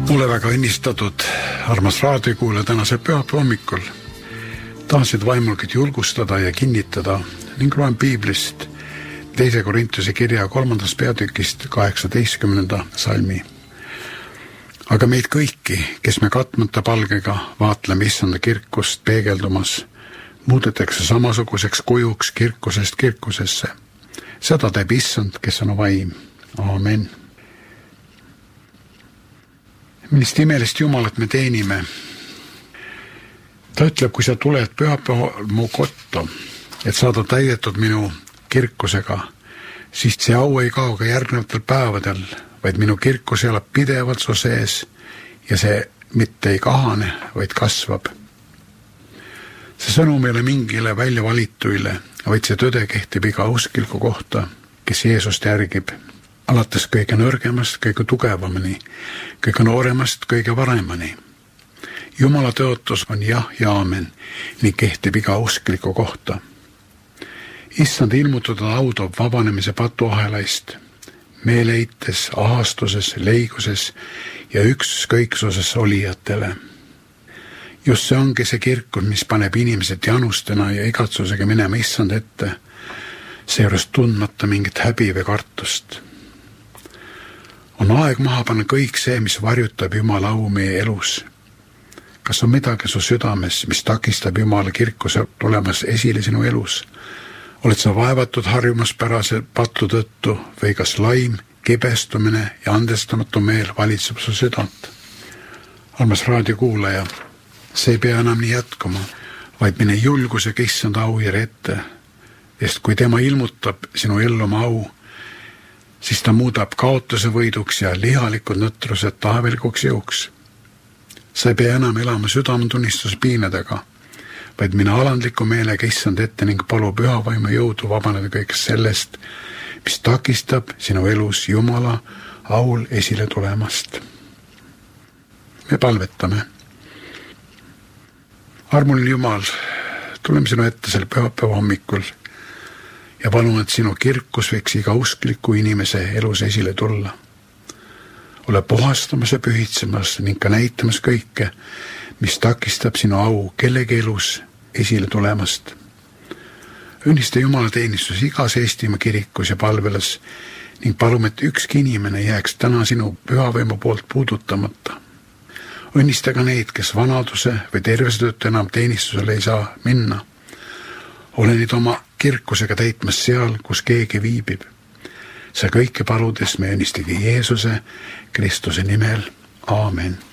Ole väga õnnistatud, armas raadiokuulaja, tänase pühapäeva hommikul. Tahasid vaimulgid julgustada ja kinnitada ning loen piiblist 2. Korintuse kirja 3. peatükist 18. salmi. Aga meid kõiki, kes me katmata palgega vaatleme issanda kirkust peegeldumas, muudetakse samasuguseks kujuks kirkusest kirkusesse. Seda teeb issand, kes on vaim. Aamen. Millist imelist Jumalat me teenime. Ta ütleb, kui sa tuled pühapäeval mu kotta, et saada täidetud minu kirkusega, siis see au ei kao ka järgnevatel päevadel, vaid minu kirkus elab pidevalt su sees ja see mitte ei kahane, vaid kasvab. See sõnum ei ole mingile välja valituile, vaid see tõde kehtib iga uskliku kohta, kes Jeesust järgib, alates kõige nõrgemast kõige tugevamani, kõige nooremast kõige varemani. Jumala tõotus on jah ja aamen ning kehtib iga uskliku kohta. Issand ilmutatud au toob vabanemise patuahelaist, meeleites, ahastuses, leiguses ja ükskõiksuses olijatele. Just see ongi see kirkus, mis paneb inimesed janustena ja igatsusega minema issand ette, seejuures tundmata mingit häbi või kartust. On aeg maha panna kõik see, mis varjutab Jumala au meie elus. Kas on midagi su südames, mis takistab Jumala kirkuse tulemas esile sinu elus? Oled sa vaevatud harjumuspärase patu tõttu või kas laim, kibestumine ja andestamatu meel valitseb su südant? Armas raadiokuulaja, see ei pea enam nii jätkuma, vaid mine julgusega issanda aujärje ette, sest kui tema ilmutab sinu ellu oma au, siis ta muudab kaotuse võiduks ja lihalikud nõtrused taevelikuks jõuks. Sa ei pea enam elama südametunnistuse piinadega, vaid mine alandliku meelega issand ette ning palu pühavaimu jõudu vabaneda kõigest sellest, mis takistab sinu elus Jumala aul esile tulemast. Me palvetame. Armuline Jumal, tuleme sinu ette selle pühapäeva hommikul ja palun, et sinu kirkus võiks iga uskliku inimese elus esile tulla. Ole puhastamas ja pühitsemas ning ka näitamas kõike, mis takistab sinu au kellegi elus esile tulemast. Õnnista Jumala teenistus igas Eestimaa kirikus ja palvelas ning palume, et ükski inimene jääks täna sinu pühavõimu poolt puudutamata. Õnnista ka neid, kes vanaduse või tervise tõttu enam teenistusele ei saa minna. Ole nüüd oma kirkusega täitmas seal, kus keegi viibib. See kõike paludes me õnnistagi Jeesuse Kristuse nimel. Aamen.